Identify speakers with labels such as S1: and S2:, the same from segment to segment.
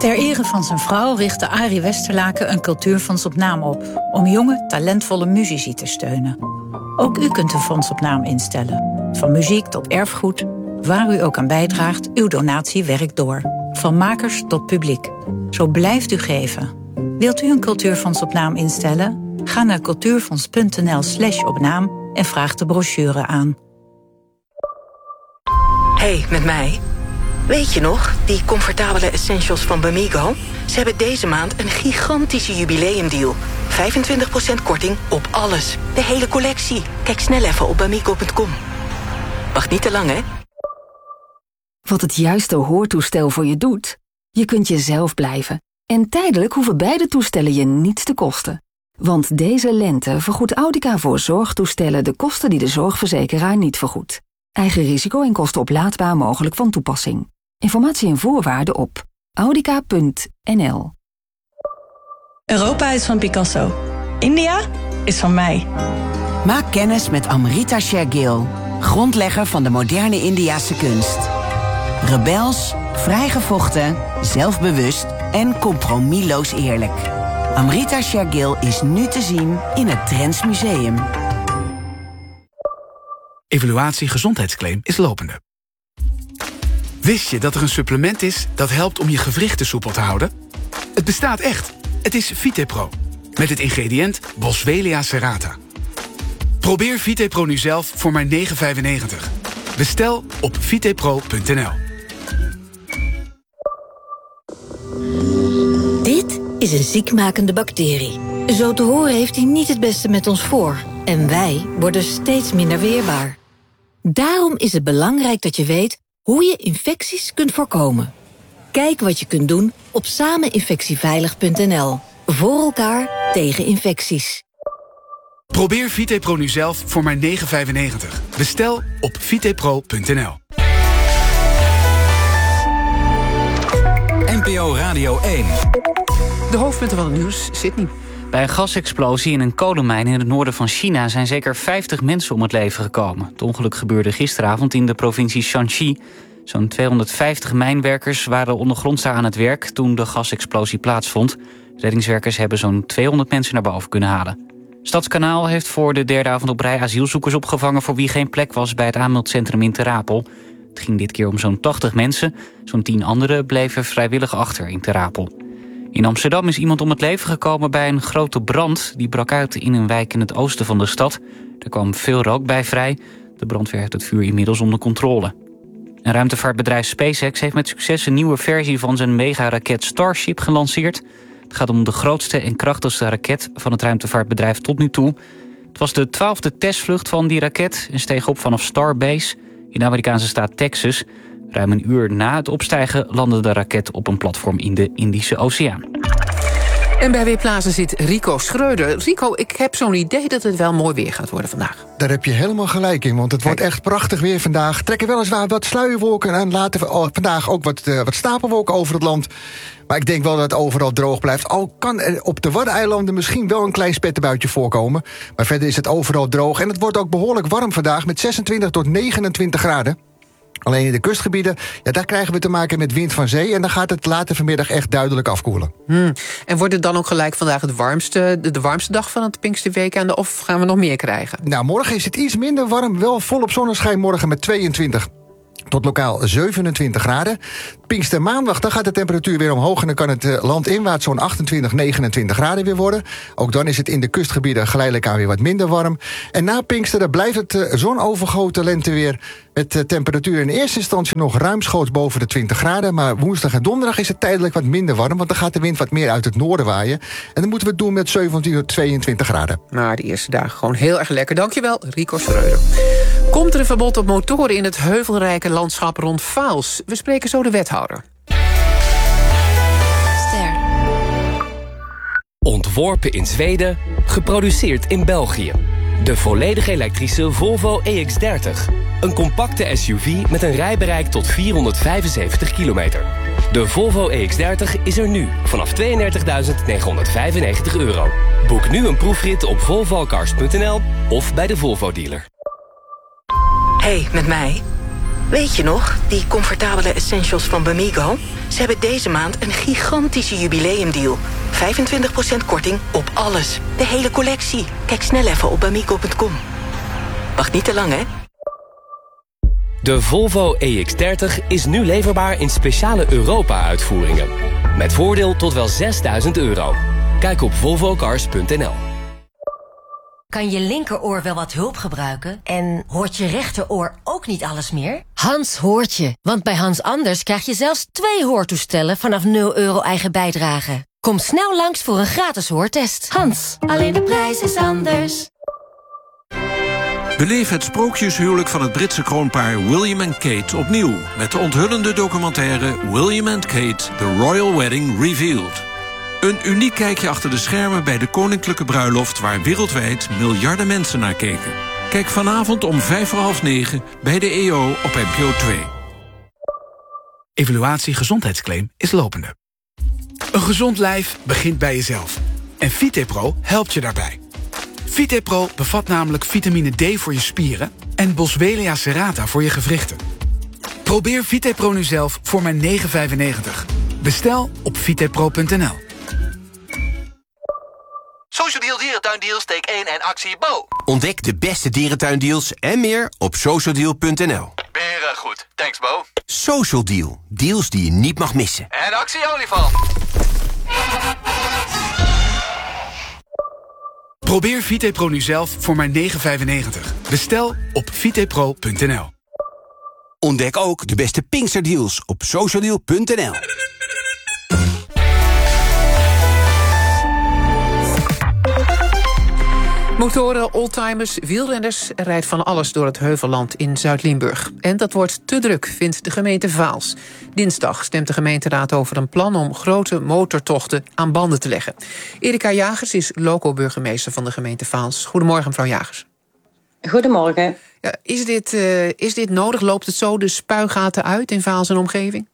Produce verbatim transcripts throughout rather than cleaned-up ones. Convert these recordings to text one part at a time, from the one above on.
S1: Ter ere van zijn vrouw richtte Arie Westerlaken een cultuurfonds op naam op, om jonge, talentvolle muzici te steunen. Ook u kunt een fonds op naam instellen. Van muziek tot erfgoed, waar u ook aan bijdraagt, uw donatie werkt door. Van makers tot publiek. Zo blijft u geven. Wilt u een cultuurfonds op naam instellen? Ga naar cultuurfonds.nl slash op naam en vraag de brochure aan.
S2: Hey, met mij. Weet je nog, die comfortabele essentials van Bamigo? Ze hebben deze maand een gigantische jubileumdeal. vijfentwintig procent korting op alles. De hele collectie. Kijk snel even op bamigo punt com. Wacht niet te lang, hè?
S3: Wat het juiste hoortoestel voor je doet? Je kunt jezelf blijven. En tijdelijk hoeven beide toestellen je niets te kosten. Want deze lente vergoedt Audica voor zorgtoestellen de kosten die de zorgverzekeraar niet vergoedt. Eigen risico en kosten oplaadbaar mogelijk van toepassing. Informatie en voorwaarden op audica punt n l.
S4: Europa is van Picasso. India is van mij.
S5: Maak kennis met Amrita Shergill, grondlegger van de moderne Indiase kunst. Rebels, vrijgevochten, zelfbewust en compromisloos eerlijk. Amrita Shergill is nu te zien in het Trends Museum.
S6: Evaluatie gezondheidsclaim is lopende. Wist je dat er een supplement is dat helpt om je gewrichten soepel te houden? Het bestaat echt. Het is Vitepro. Met het ingrediënt Boswellia serrata. Probeer Vitepro nu zelf voor maar negen vijfennegentig. Bestel op vitepro punt n l.
S7: Dit is een ziekmakende bacterie. Zo te horen heeft hij niet het beste met ons voor. En wij worden steeds minder weerbaar. Daarom is het belangrijk dat je weet hoe je infecties kunt voorkomen. Kijk wat je kunt doen op sameninfectieveilig punt n l. Voor elkaar tegen infecties.
S6: Probeer Vitepro nu zelf voor maar negen vijfennegentig. Bestel op vitepro punt n l.
S8: N P O Radio één.
S9: De hoofdpunten van het nieuws, Sydney.
S10: Bij een gasexplosie in een kolenmijn in het noorden van China zijn zeker vijftig mensen om het leven gekomen. Het ongeluk gebeurde gisteravond in de provincie Shanxi. Zo'n tweehonderdvijftig mijnwerkers waren ondergronds daar aan het werk toen de gasexplosie plaatsvond. Reddingswerkers hebben zo'n tweehonderd mensen naar boven kunnen halen. Stadskanaal heeft voor de derde avond op rij asielzoekers opgevangen voor wie geen plek was bij het aanmeldcentrum in Ter Apel. Het ging dit keer om zo'n tachtig mensen. Zo'n tien anderen bleven vrijwillig achter in Ter Apel. In Amsterdam is iemand om het leven gekomen bij een grote brand. Die brak uit in een wijk in het oosten van de stad. Er kwam veel rook bij vrij. De brandweer heeft het vuur inmiddels onder controle. Een ruimtevaartbedrijf SpaceX heeft met succes een nieuwe versie van zijn megaraket Starship gelanceerd. Het gaat om de grootste en krachtigste raket van het ruimtevaartbedrijf tot nu toe. Het was de twaalfde testvlucht van die raket en steeg op vanaf Starbase in de Amerikaanse staat Texas. Ruim een uur na het opstijgen landde de raket op een platform in de Indische Oceaan.
S9: En bij Weerplaza zit Rico Schreuder. Rico, ik heb zo'n idee dat het wel mooi weer gaat worden vandaag.
S11: Daar heb je helemaal gelijk in, want het wordt echt prachtig weer vandaag. Trekken weliswaar wat sluierwolken en laten we oh, vandaag ook wat, uh, wat stapelwolken over het land. Maar ik denk wel dat het overal droog blijft. Al kan er op de Waddeneilanden misschien wel een klein spettenbuitje voorkomen. Maar verder is het overal droog. En het wordt ook behoorlijk warm vandaag met zesentwintig tot negenentwintig graden. Alleen in de kustgebieden, ja, daar krijgen we te maken met wind van zee. En dan gaat het later vanmiddag echt duidelijk afkoelen.
S9: Hmm. En wordt het dan ook gelijk vandaag het warmste, de, de warmste dag van het Pinksterweekend? Of gaan we nog meer krijgen?
S11: Nou, morgen is het iets minder warm. Wel volop zonneschijn morgen met tweeëntwintig tot lokaal zevenentwintig graden. Pinkstermaandag, dan gaat de temperatuur weer omhoog en dan kan het landinwaarts zo'n achtentwintig, negenentwintig graden weer worden. Ook dan is het in de kustgebieden geleidelijk aan weer wat minder warm. En na Pinksteren blijft het zonovergoten lenteweer met temperatuur in eerste instantie nog ruimschoots boven de twintig graden. Maar woensdag en donderdag is het tijdelijk wat minder warm, want dan gaat de wind wat meer uit het noorden waaien. En dan moeten we het doen met zeventien tot tweeëntwintig graden.
S9: Maar de eerste dagen gewoon heel erg lekker. Dankjewel, Rico Schreuder. Komt er een verbod op motoren in het heuvelrijke landschap rond Vaals? We spreken zo de wethouder.
S12: Ster. Ontworpen in Zweden, geproduceerd in België. De volledig elektrische Volvo E X dertig. Een compacte S U V met een rijbereik tot vierhonderdvijfenzeventig kilometer. De Volvo E X dertig is er nu vanaf tweeëndertigduizend negenhonderdvijfennegentig euro. Boek nu een proefrit op volvocars punt n l of bij de Volvo dealer.
S2: Hey, met mij. Weet je nog, die comfortabele essentials van Bamigo? Ze hebben deze maand een gigantische jubileumdeal. vijfentwintig procent korting op alles. De hele collectie. Kijk snel even op bamigo punt com. Wacht niet te lang, hè?
S12: De Volvo E X dertig is nu leverbaar in speciale Europa-uitvoeringen. Met voordeel tot wel zesduizend euro. Kijk op volvo cars punt n l.
S13: Kan je linkeroor wel wat hulp gebruiken? En hoort je rechteroor ook niet alles meer? Hans hoort je, want bij Hans Anders krijg je zelfs twee hoortoestellen vanaf nul euro eigen bijdrage. Kom snel langs voor een gratis hoortest. Hans, alleen de prijs is anders.
S14: Beleef het sprookjeshuwelijk van het Britse kroonpaar William en Kate opnieuw met de onthullende documentaire William and Kate, The Royal Wedding Revealed. Een uniek kijkje achter de schermen bij de koninklijke bruiloft waar wereldwijd miljarden mensen naar keken. Kijk vanavond om vijf voor half negen bij de E O op N P O twee.
S6: Evaluatie gezondheidsclaim is lopende. Een gezond lijf begint bij jezelf. En VitePro helpt je daarbij. VitePro bevat namelijk vitamine D voor je spieren en Boswellia serrata voor je gewrichten. Probeer VitePro nu zelf voor maar negen euro vijfennegentig. Bestel op vitepro punt n l.
S15: Social Deal Dierentuindeals, take één en actie Bo.
S16: Ontdek de beste dierentuindeals en meer op social deal punt n l.
S15: Beren goed, thanks Bo.
S16: Social Deal, deals die je niet mag missen.
S15: En actie olifant.
S6: Probeer VitePro nu zelf voor maar negen euro vijfennegentig. Bestel op vitepro punt n l.
S16: Ontdek ook de beste Pinksterdeals op social deal punt n l.
S9: Motoren, oldtimers, wielrenners, er rijdt van alles door het heuvelland in Zuid-Limburg. En dat wordt te druk, vindt de gemeente Vaals. Dinsdag stemt de gemeenteraad over een plan om grote motortochten aan banden te leggen. Erika Jagers is loco-burgemeester van de gemeente Vaals. Goedemorgen, mevrouw Jagers.
S17: Goedemorgen.
S9: Ja, is dit, uh, is dit nodig? Loopt het zo de spuigaten uit in Vaals en omgeving?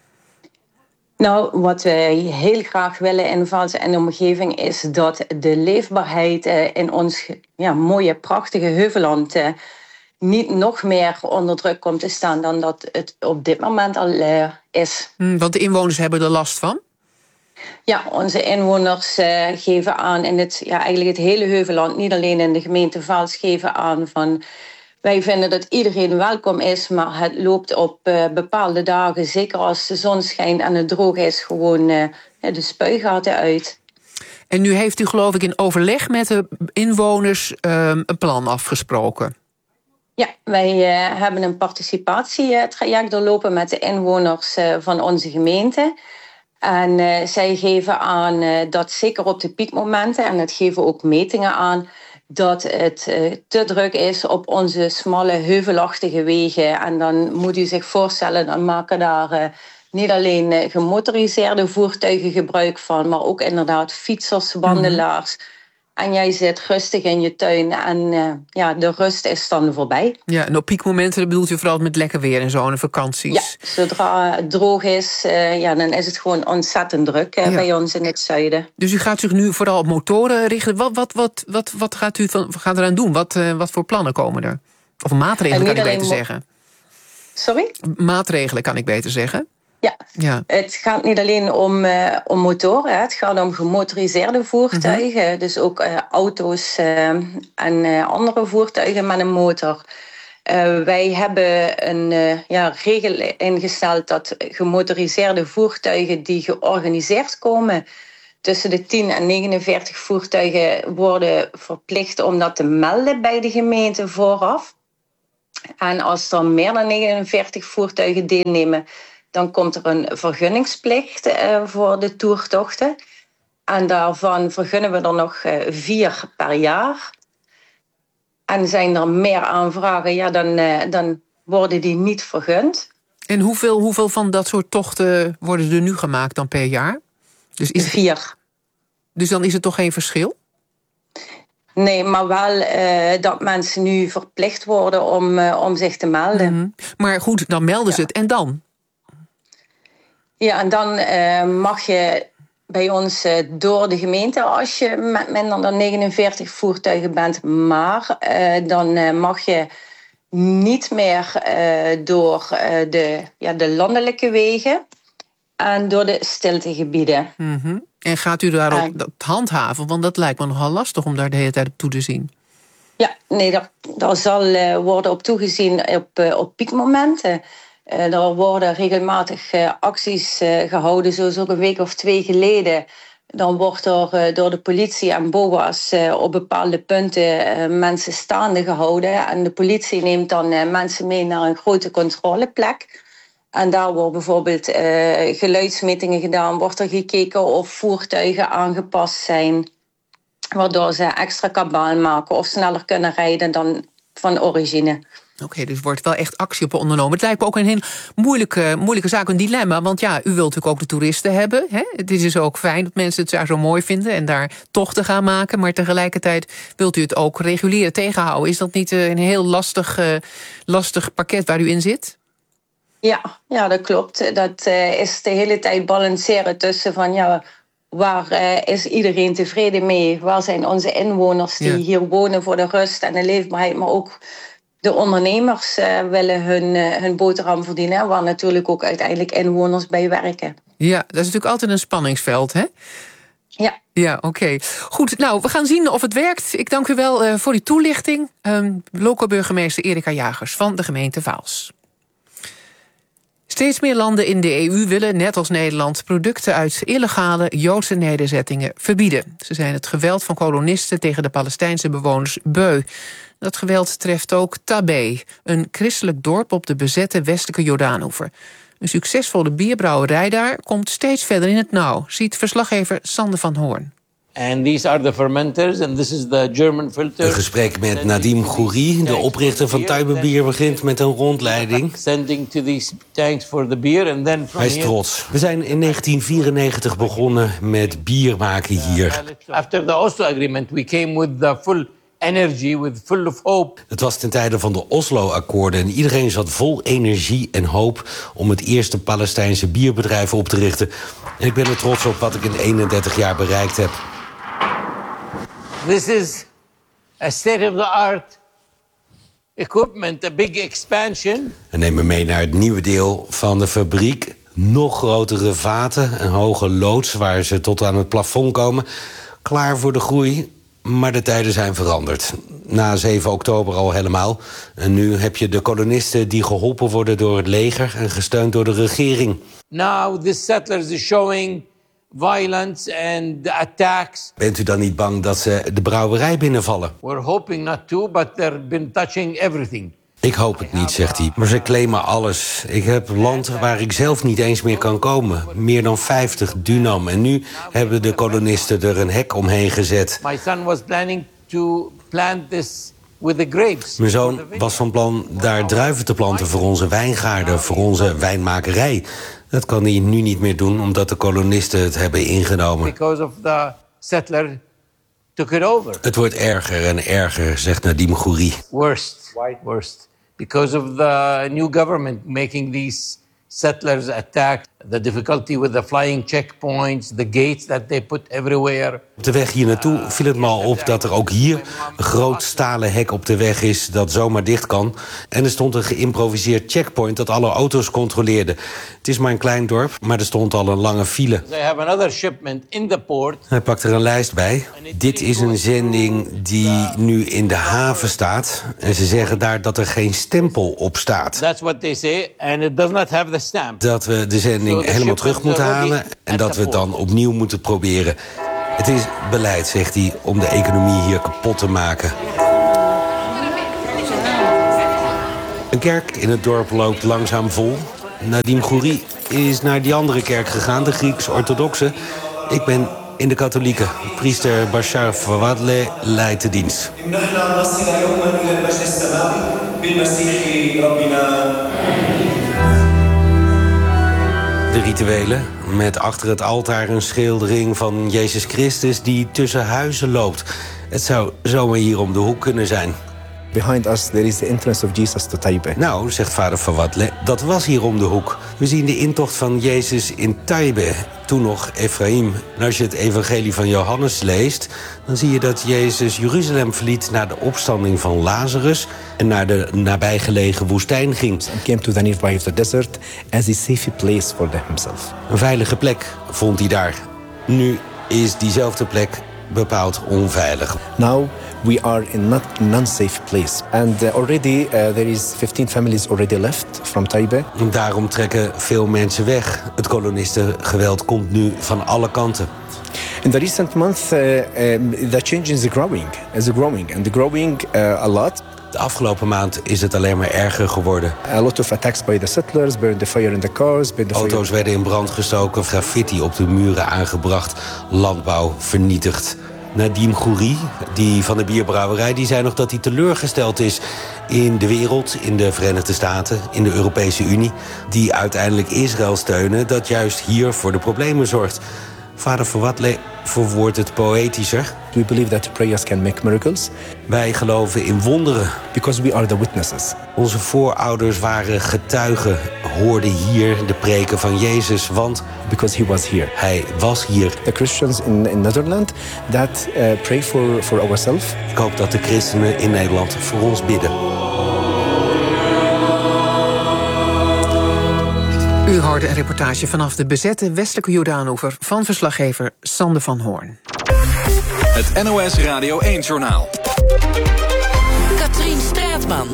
S17: Nou, wat wij heel graag willen in Vaals en omgeving is dat de leefbaarheid in ons ja, mooie, prachtige heuvelland uh, niet nog meer onder druk komt te staan dan dat het op dit moment al uh, is.
S9: Hmm, want de inwoners hebben er last van?
S17: Ja, onze inwoners uh, geven aan in het, ja, eigenlijk het hele heuvelland, niet alleen in de gemeente Vaals, geven aan van wij vinden dat iedereen welkom is, maar het loopt op uh, bepaalde dagen, zeker als de zon schijnt en het droog is, gewoon uh, de spuigaten uit.
S9: En nu heeft u geloof ik in overleg met de inwoners uh, een plan afgesproken.
S17: Ja, wij uh, hebben een participatietraject doorlopen met de inwoners uh, van onze gemeente. En uh, zij geven aan uh, dat zeker op de piekmomenten, en dat geven ook metingen aan, dat het uh, te druk is op onze smalle, heuvelachtige wegen. En dan moet u zich voorstellen, dan maken daar uh, niet alleen uh, gemotoriseerde voertuigen gebruik van, maar ook inderdaad fietsers, wandelaars. Mm-hmm. En jij zit rustig in je tuin en uh, ja, de rust is dan voorbij.
S9: Ja, en op piekmomenten bedoelt u vooral met lekker weer en zo en vakanties?
S17: Ja, zodra het droog is, uh, ja, dan is het gewoon ontzettend druk uh, ja. bij ons in het zuiden.
S9: Dus u gaat zich nu vooral op motoren richten. Wat, wat, wat, wat, wat gaat u van, gaat eraan doen? Wat, uh, wat voor plannen komen er? Of maatregelen kan ik beter mo- zeggen.
S17: Sorry?
S9: Maatregelen kan ik beter zeggen.
S17: Ja. ja, het gaat niet alleen om, uh, om motoren. Hè. Het gaat om gemotoriseerde voertuigen. Mm-hmm. Dus ook uh, auto's uh, en uh, andere voertuigen met een motor. Uh, wij hebben een uh, ja, regel ingesteld dat gemotoriseerde voertuigen die georganiseerd komen tussen de tien en negenenveertig voertuigen worden verplicht om dat te melden bij de gemeente vooraf. En als er meer dan negenenveertig voertuigen deelnemen, dan komt er een vergunningsplicht uh, voor de toertochten. En daarvan vergunnen we er nog uh, vier per jaar. En zijn er meer aanvragen, ja, dan, uh, dan worden die niet vergund.
S9: En hoeveel, hoeveel van dat soort tochten worden er nu gemaakt dan per jaar? Dus is
S17: vier.
S9: Het, dus dan is het toch geen verschil?
S17: Nee, maar wel uh, dat mensen nu verplicht worden om, uh, om zich te melden.
S9: Mm-hmm. Maar goed, dan melden ze ja. het en dan?
S17: Ja, en dan uh, mag je bij ons uh, door de gemeente als je met minder dan negenenveertig voertuigen bent. Maar uh, dan uh, mag je niet meer uh, door uh, de, ja, de landelijke wegen en door de stiltegebieden.
S9: Mm-hmm. En gaat u daar ook dat handhaven? Want dat lijkt me nogal lastig om daar de hele tijd op toe te zien.
S17: Ja, nee, daar, daar zal uh, worden op toegezien op, uh, op piekmomenten. Uh, er worden regelmatig uh, acties uh, gehouden, zoals ook een week of twee geleden. Dan wordt er uh, door de politie en B O A's uh, op bepaalde punten uh, mensen staande gehouden. En de politie neemt dan uh, mensen mee naar een grote controleplek. En daar worden bijvoorbeeld uh, geluidsmetingen gedaan. Wordt er gekeken of voertuigen aangepast zijn, waardoor ze extra kabaal maken of sneller kunnen rijden dan van origine.
S9: Oké, okay, dus wordt wel echt actie op ondernomen. Het lijkt me ook een heel moeilijke, moeilijke zaak, een dilemma. Want ja, u wilt natuurlijk ook de toeristen hebben. Hè? Het is dus ook fijn dat mensen het daar zo mooi vinden en daar tochten gaan maken. Maar tegelijkertijd wilt u het ook reguleren, tegenhouden. Is dat niet een heel lastig, uh, lastig pakket waar u in zit?
S17: Ja, ja, dat klopt. Dat uh, is de hele tijd balanceren tussen van ja, waar uh, is iedereen tevreden mee? Waar zijn onze inwoners die ja. hier wonen voor de rust en de leefbaarheid, maar ook de ondernemers uh, willen hun, uh, hun boterham verdienen, waar natuurlijk ook uiteindelijk inwoners bij werken.
S9: Ja, dat is natuurlijk altijd een spanningsveld, hè?
S17: Ja.
S9: Ja, oké. Okay. Goed, nou, we gaan zien of het werkt. Ik dank u wel uh, voor die toelichting. Um, Loco-burgemeester Erika Jagers van de gemeente Vaals. Steeds meer landen in de E U willen, net als Nederland, producten uit illegale Joodse nederzettingen verbieden. Ze zijn het geweld van kolonisten tegen de Palestijnse bewoners beu. Dat geweld treft ook Tabé, een christelijk dorp op de bezette westelijke Jordaanoever. Een succesvolle bierbrouwerij daar komt steeds verder in het nauw, ziet verslaggever Sander van Hoorn.
S18: And these are the fermenters and this is the German filter.
S19: Een gesprek met Nadim Ghouri, de oprichter van Taibe Bier, begint met een rondleiding.
S18: Sending to these tanks for the beer and then
S19: Hij is trots. We zijn in negentien vierennegentig begonnen met bier maken hier.
S18: After the Oslo agreement we came with the full energy, with full of hope.
S19: Het was ten tijde van de Oslo-akkoorden en iedereen zat vol energie en hoop om het eerste Palestijnse bierbedrijf op te richten. En ik ben er trots op wat ik in eenendertig jaar bereikt heb.
S18: This is a state-of-the-art equipment, a big expansion.
S19: En neem me mee naar het nieuwe deel van de fabriek. Nog grotere vaten, een hoge loods waar ze tot aan het plafond komen. Klaar voor de groei, maar de tijden zijn veranderd. Na zeven oktober al helemaal. En nu heb je de kolonisten die geholpen worden door het leger en gesteund door de regering.
S18: Now the settlers are showing violence and the attacks.
S19: Bent u dan niet bang dat ze de brouwerij binnenvallen?
S18: We're hoping not to, but they've been touching everything.
S19: Ik hoop het niet, zegt hij. Maar ze claimen alles. Ik heb land waar ik zelf niet eens meer kan komen. Meer dan vijftig dunam. En nu hebben de kolonisten er een hek omheen gezet.
S18: My son was planning to plant this with the grapes.
S19: Mijn zoon was van plan daar druiven te planten voor onze wijngaarden, voor onze wijnmakerij. Dat kan hij nu niet meer doen, omdat de kolonisten het hebben ingenomen.
S18: Because of the settler took it over.
S19: Het wordt erger en erger, zegt Nadim Ghouri.
S18: Worst, worst. Because of the new government making these settlers attack, the difficulty with the flying checkpoints, the gates that they put everywhere.
S19: Op de weg hier naartoe viel het me al op dat er ook hier een groot stalen hek op de weg is dat zomaar dicht kan. En er stond een geïmproviseerd checkpoint dat alle auto's controleerde. Het is maar een klein dorp, maar er stond al een lange file.
S18: They have another shipment in the port.
S19: Hij pakt er een lijst bij. Dit is een zending die nu in de haven staat. En ze zeggen daar dat er geen stempel op staat.
S18: That's what they say, and it does not have the stamp.
S19: Dat we de zending helemaal terug moeten halen en dat we het dan opnieuw moeten proberen. Het is beleid, zegt hij, om de economie hier kapot te maken. Een kerk in het dorp loopt langzaam vol. Nadim Ghouri is naar die andere kerk gegaan, de Grieks-orthodoxe. Ik ben in de katholieke. Priester Bashar Fawadle leidt de dienst. De rituelen, met achter het altaar een schildering van Jezus Christus die tussen huizen loopt. Het zou zomaar hier om de hoek kunnen zijn.
S20: Behind us there is the entrance of Jesus to Taibe.
S19: Nou, zegt vader Fawadle, dat was hier om de hoek. We zien de intocht van Jezus in Taibe. toen nog Ephraim. En als je het evangelie van Johannes leest, dan zie je dat Jezus Jeruzalem verliet na de opstanding van Lazarus en naar de nabijgelegen woestijn ging.
S20: And came to the nearby of the desert as a safe place for himself.
S19: Een veilige plek vond hij daar. Nu is diezelfde plek bepaald onveilig.
S20: Now we are in not non-safe place. And uh, already uh, there is fifteen families already left from Taipei.
S19: Daarom trekken veel mensen weg. Het kolonistengeweld komt nu van alle kanten.
S20: In the recent months, uh, um, the change is growing, is growing, and growing uh, a lot.
S19: De afgelopen maand is het alleen maar erger geworden.
S20: A lot of attacks by the settlers, burned the fire in the cars, burned the
S19: Auto's
S20: fire...
S19: werden in brand gestoken, graffiti op de muren aangebracht, landbouw vernietigd. Nadim Ghouri, die van de bierbrouwerij, die zei nog dat hij teleurgesteld is in de wereld, in de Verenigde Staten, in de Europese Unie, die uiteindelijk Israël steunen, dat juist hier voor de problemen zorgt. Vader Verwatle verwoordt het poëtischer.
S20: We believe that prayers can make miracles.
S19: Wij geloven in wonderen.
S20: Because we are the witnesses.
S19: Onze voorouders waren getuigen, hoorden hier de preken van Jezus, want
S20: because he was here.
S19: Hij was hier.
S20: The Christians in, in Netherlands that uh, pray for for ourselves.
S19: Ik hoop dat de christenen in Nederland voor ons bidden.
S9: U hoorde een reportage vanaf de bezette westelijke Jordaanoever van verslaggever Sander van Hoorn.
S8: Het N O S Radio één-journaal.
S7: Katrien Straatman.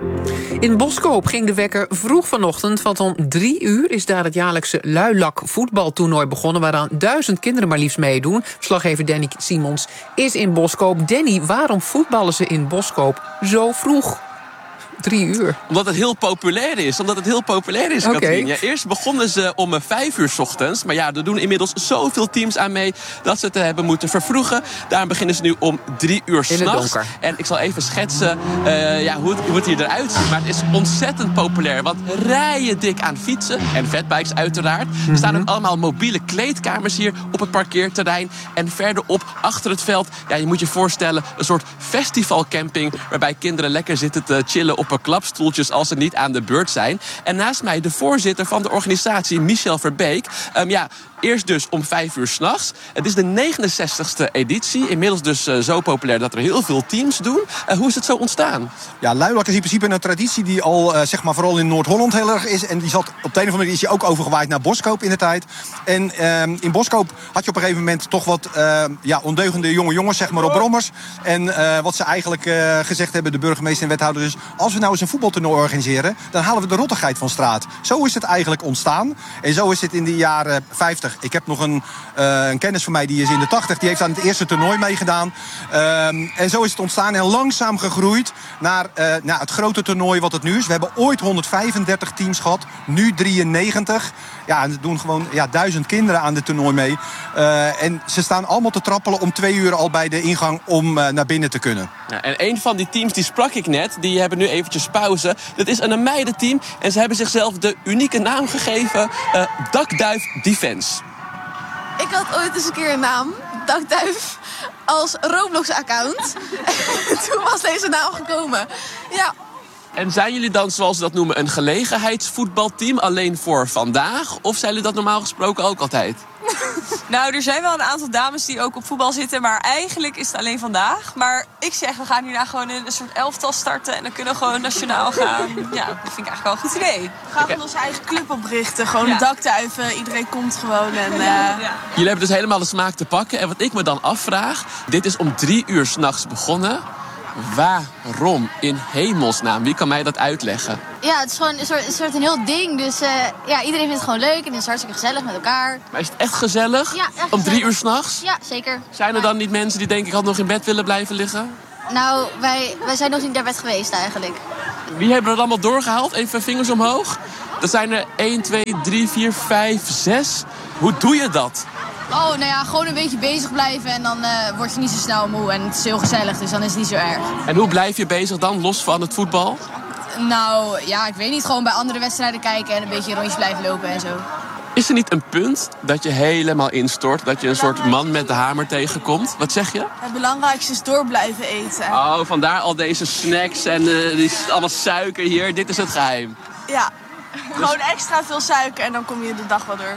S9: In Boskoop ging de wekker vroeg vanochtend, want om drie uur is daar het jaarlijkse Luilak voetbaltoernooi begonnen, waaraan duizend kinderen maar liefst meedoen. Verslaggever Danny Simons is in Boskoop. Danny, waarom voetballen ze in Boskoop zo vroeg? Drie uur.
S21: Omdat het heel populair is. Omdat het heel populair is,
S9: Okay.
S21: Katrien. Ja, eerst begonnen ze om vijf uur 's ochtends. Maar ja, er doen inmiddels zoveel teams aan mee dat ze het hebben moeten vervroegen. Daarom beginnen ze nu om drie uur 's nachts. En ik zal even schetsen uh, ja, hoe, het, hoe het hier eruit ziet. Maar het is ontzettend populair. Want rijen dik aan fietsen. En fatbikes uiteraard. Mm-hmm. Er staan ook allemaal mobiele kleedkamers hier op het parkeerterrein. En verderop, achter het veld, ja, je moet je voorstellen, een soort festivalcamping waarbij kinderen lekker zitten te chillen op klapstoeltjes als ze niet aan de beurt zijn. En naast mij de voorzitter van de organisatie, Michel Verbeek. Um, ja, eerst dus om vijf uur 's nachts. Het is de negenenzestigste editie. Inmiddels dus uh, zo populair dat er heel veel teams doen. Uh, hoe is het zo ontstaan?
S22: Ja, Luilak is in principe een traditie die al uh, zeg maar vooral in Noord-Holland heel erg is. En die zat op de een of andere manier is die ook overgewaaid naar Boskoop in de tijd. En uh, in Boskoop had je op een gegeven moment toch wat uh, ja, ondeugende jonge jongens zeg maar op brommers. En uh, wat ze eigenlijk uh, gezegd hebben, de burgemeester en wethouder, is: als we nou eens een voetbaltoernooi organiseren, dan halen we de rottigheid van straat. Zo is het eigenlijk ontstaan. En zo is het in de jaren vijftig. Ik heb nog een, uh, een kennis van mij, die is in de tachtig. Die heeft aan het eerste toernooi meegedaan. Uh, en zo is het ontstaan en langzaam gegroeid naar, uh, naar het grote toernooi wat het nu is. We hebben ooit honderdvijfendertig teams gehad. Nu drieënnegentig. Ja, en er doen gewoon ja, duizend kinderen aan dit toernooi mee. Uh, en ze staan allemaal te trappelen om twee uur al bij de ingang om uh, naar binnen te kunnen.
S21: Ja, en een van die teams, die sprak ik net, die hebben nu eventjes pauze. Dat is een meidenteam en ze hebben zichzelf de unieke naam gegeven, uh, Dakduif Defense.
S23: Ik had ooit eens een keer een naam, Dakduif, als Roblox-account. Toen was deze naam gekomen. Ja.
S21: En zijn jullie dan, zoals ze dat noemen, een gelegenheidsvoetbalteam alleen voor vandaag? Of zijn jullie dat normaal gesproken ook altijd?
S24: Nou, er zijn wel een aantal dames die ook op voetbal zitten, maar eigenlijk is het alleen vandaag. Maar ik zeg, we gaan hierna gewoon in een soort elftal starten en dan kunnen we gewoon nationaal gaan. Ja, dat vind ik eigenlijk wel een goed idee.
S23: We gaan gewoon onze eigen club oprichten, gewoon ja. Dakduiven, iedereen komt gewoon. En, uh...
S21: ja. Jullie hebben dus helemaal de smaak te pakken. En wat ik me dan afvraag, dit is om drie uur 's nachts begonnen. Waarom in hemelsnaam? Wie kan mij dat uitleggen?
S25: Ja, het is gewoon een soort, een, soort een heel ding. Dus uh, ja, iedereen vindt het gewoon leuk en het is hartstikke gezellig met elkaar.
S21: Maar is het echt gezellig?
S25: Ja, echt
S21: om drie
S25: gezellig.
S21: uur 's nachts?
S25: Ja, zeker.
S21: Zijn er dan niet mensen die denken, ik had nog in bed willen blijven liggen?
S25: Nou, wij, wij zijn nog niet naar bed geweest eigenlijk.
S21: Wie hebben er allemaal doorgehaald? Even vingers omhoog. Dat zijn er één, twee, drie, vier, vijf, zes. Hoe doe je dat?
S25: Oh, nou ja, gewoon een beetje bezig blijven en dan uh, word je niet zo snel moe. En het is heel gezellig, dus dan is het niet zo erg.
S21: En hoe blijf je bezig dan, los van het voetbal?
S25: Nou, ja, ik weet niet. Gewoon bij andere wedstrijden kijken en een beetje rondjes blijven lopen en zo.
S21: Is er niet een punt dat je helemaal instort? Dat je een soort man met de hamer tegenkomt? Wat zeg je?
S23: Het belangrijkste is door blijven eten.
S21: Oh, vandaar al deze snacks en uh, die, allemaal suiker hier. Dit is het geheim.
S23: Ja, dus gewoon extra veel suiker en dan kom je de dag wel door.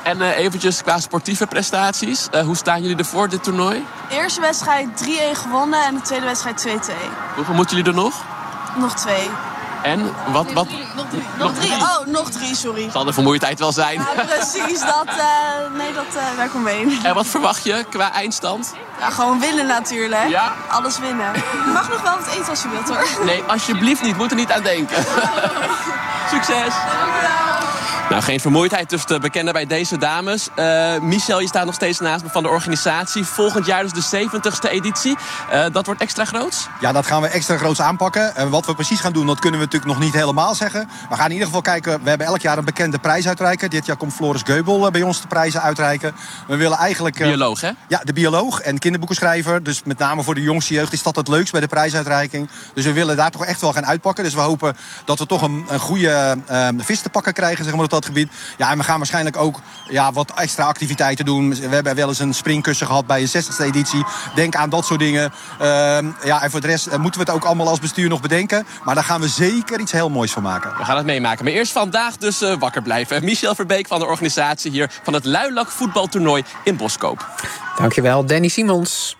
S21: En uh, eventjes qua sportieve prestaties. Uh, hoe staan jullie ervoor, dit toernooi?
S24: De eerste wedstrijd drie-een gewonnen en de tweede wedstrijd twee-twee.
S21: Hoeveel moeten jullie er nog?
S24: Nog twee.
S21: En wat? wat?
S24: Nog drie. Nog drie. Oh, nog drie, sorry.
S21: Zal de vermoeidheid wel zijn.
S24: Ja, precies. Dat, uh, nee, dat uh, daar komt mee.
S21: En wat verwacht je qua eindstand?
S24: Ja, gewoon winnen natuurlijk.
S21: Ja?
S24: Alles winnen. Je mag nog wel wat eten als je wilt, hoor.
S21: Nee, alsjeblieft niet. Moet er niet aan denken. Succes! Nou, geen vermoeidheid dus te bekennen bij deze dames. Uh, Michel, je staat nog steeds naast me van de organisatie. Volgend jaar dus de zeventigste editie. Uh, dat wordt extra groots?
S22: Ja, dat gaan we extra groots aanpakken. En wat we precies gaan doen, dat kunnen we natuurlijk nog niet helemaal zeggen. We gaan in ieder geval kijken, we hebben elk jaar een bekende prijs uitreiken. Dit jaar komt Floris Geubel bij ons de prijzen uitreiken. We willen eigenlijk... Uh,
S21: bioloog, hè?
S22: Ja, de bioloog en kinderboekenschrijver. Dus met name voor de jongste jeugd is dat het leukst bij de prijsuitreiking. Dus we willen daar toch echt wel gaan uitpakken. Dus we hopen dat we toch een, een goede uh, vis te pakken krijgen, zeg maar, op dat gebied. Ja, en we gaan waarschijnlijk ook ja, wat extra activiteiten doen. We hebben wel eens een springkussen gehad bij een zestigste editie. Denk aan dat soort dingen. Uh, ja, en voor de rest uh, moeten we het ook allemaal als bestuur nog bedenken. Maar daar gaan we zeker iets heel moois van maken.
S21: We gaan het meemaken. Maar eerst vandaag dus uh, wakker blijven. Michel Verbeek van de organisatie hier van het Luilak voetbaltoernooi in Boskoop.
S9: Dankjewel, Danny Simons.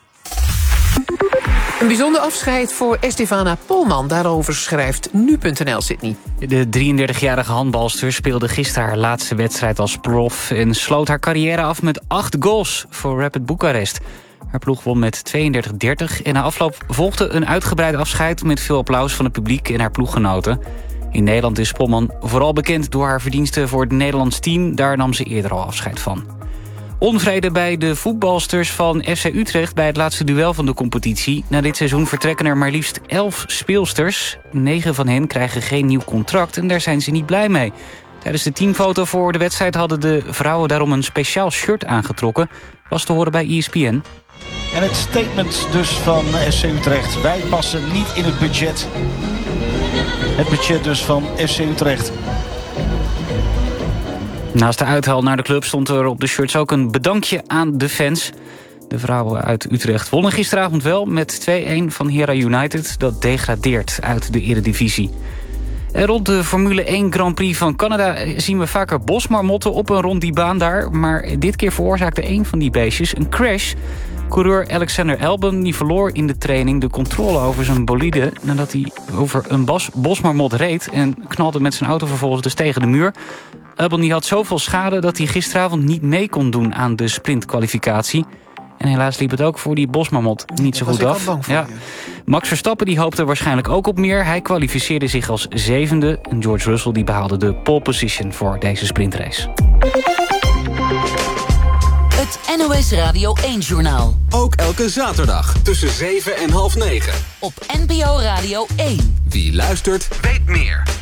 S9: Een bijzonder afscheid voor Estefana Polman. Daarover schrijft nu punt n l, Sydney.
S1: De drieëndertigjarige handbalster speelde gisteren haar laatste wedstrijd als prof en sloot haar carrière af met acht goals voor Rapid Boekarest. Haar ploeg won met tweeëndertig dertig en na afloop volgde een uitgebreid afscheid met veel applaus van het publiek en haar ploeggenoten. In Nederland is Polman vooral bekend door haar verdiensten voor het Nederlands team. Daar nam ze eerder al afscheid van. Onvrede bij de voetbalsters van F C Utrecht bij het laatste duel van de competitie. Na dit seizoen vertrekken er maar liefst elf speelsters. Negen van hen krijgen geen nieuw contract en daar zijn ze niet blij mee. Tijdens de teamfoto voor de wedstrijd hadden de vrouwen daarom een speciaal shirt aangetrokken. Was te horen bij E S P N.
S3: En het statement dus van F C Utrecht. Wij passen niet in het budget. Het budget dus van F C Utrecht.
S1: Naast de uithaal naar de club stond er op de shirts ook een bedankje aan de fans. De vrouwen uit Utrecht wonnen gisteravond wel met twee-een van Hera United. Dat degradeert uit de eredivisie. En rond de Formule één Grand Prix van Canada zien we vaker bosmarmotten op een rond die baan daar. Maar dit keer veroorzaakte een van die beestjes een crash. Coureur Alexander Albon die verloor in de training de controle over zijn bolide nadat hij over een bos, bosmarmot reed en knalde met zijn auto vervolgens dus tegen de muur. Albon die had zoveel schade dat hij gisteravond niet mee kon doen aan de sprintkwalificatie. En helaas liep het ook voor die bosmarmot niet zo goed af. Ja. Max Verstappen die hoopte waarschijnlijk ook op meer. Hij kwalificeerde zich als zevende. En George Russell die behaalde de pole position voor deze sprintrace.
S4: Het N O S Radio één-journaal.
S8: Ook elke zaterdag tussen zeven en half negen.
S4: Op N P O Radio één.
S8: Wie luistert, weet meer.